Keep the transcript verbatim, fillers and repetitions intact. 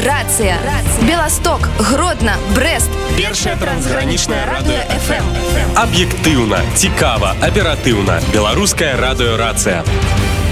Рация. Белосток, Гродно, Брест. Першае трансгранічнае радыё эф эм. Аб'ектыўна, цікава, аператыўна. Беларускае радыё Рацыя.